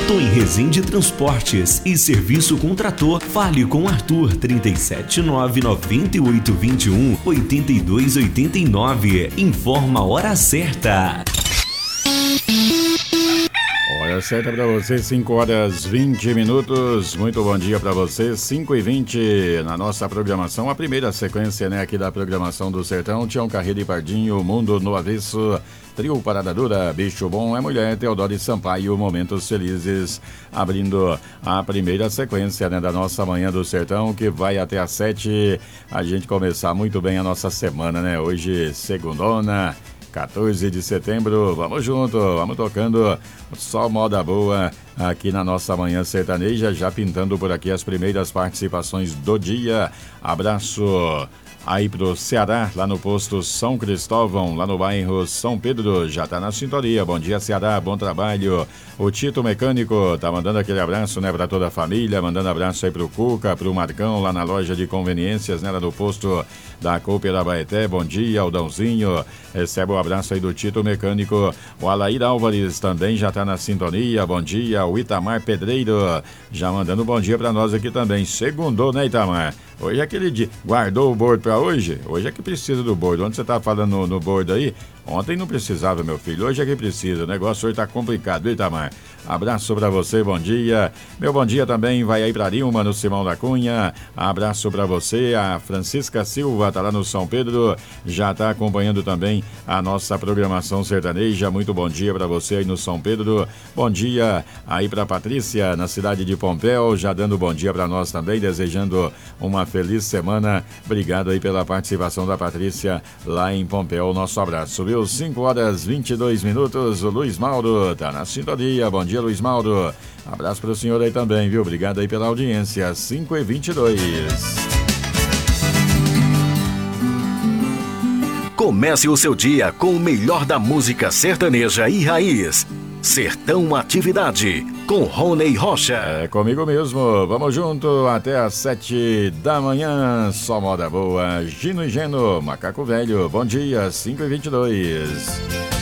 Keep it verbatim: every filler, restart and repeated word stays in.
Tom Resende Transportes e Serviço com Trator. Fale com Arthur trinta e sete nove noventa e oito vinte e um oitenta e dois oitenta e nove. Informa a hora certa. Hora certa para você, cinco horas vinte minutos. Muito bom dia para você, cinco e vinte na nossa programação. A primeira sequência, né, aqui da programação do Sertão. Tião Carreira e Pardinho, Mundo no Avesso, Trio Parada Dura, Bicho Bom é Mulher, Teodoro e Sampaio, Momentos Felizes. Abrindo a primeira sequência, né, da nossa Manhã do Sertão, que vai até às sete. A gente começar muito bem a nossa semana, né? Hoje, segundona, quatorze de setembro, vamos junto, vamos tocando só moda boa aqui na nossa Manhã Sertaneja, já pintando por aqui as primeiras participações do dia. Abraço aí pro Ceará, lá no posto São Cristóvão, lá no bairro São Pedro, já tá na sintonia. Bom dia, Ceará, bom trabalho. O Tito Mecânico tá mandando aquele abraço, né, pra toda a família, mandando abraço aí pro Cuca, pro Marcão, lá na loja de conveniências, né, lá no posto da Cooper Abaeté. Bom dia, Aldãozinho, recebe o abraço aí do Tito Mecânico. O Alair Álvares também já tá na sintonia. Bom dia, o Itamar Pedreiro, já mandando um bom dia pra nós aqui também. Segundou, né, Itamar? Hoje é aquele dia. Guardou o bordo pra hoje? Hoje é que precisa do bordo. Onde você tá falando no, no bordo aí? Ontem não precisava, meu filho. Hoje é que precisa. O negócio hoje tá complicado, viu, Itamar? Abraço pra você, bom dia. Meu bom dia também vai aí pra Dilma, no Simão da Cunha. Abraço pra você. A Francisca Silva tá lá no São Pedro. Já tá acompanhando também a nossa programação sertaneja. Muito bom dia pra você aí no São Pedro. Bom dia aí pra Patrícia, na cidade de Pompéu. Já dando bom dia pra nós também. Desejando uma feliz semana. Obrigado aí pela participação da Patrícia lá em Pompéu. Nosso abraço, viu? cinco horas e vinte e dois minutos. O Luiz Mauro tá na sintonia. Bom dia, Luiz Mauro. Abraço pro senhor aí também, viu? Obrigado aí pela audiência. cinco e vinte e dois. Comece o seu dia com o melhor da música sertaneja e raiz. Sertão Atividade, com Rony Rocha. É comigo mesmo, vamos junto até às sete da manhã. Só moda boa, Gino e Geno, Macaco Velho. Bom dia, cinco e vinte e dois.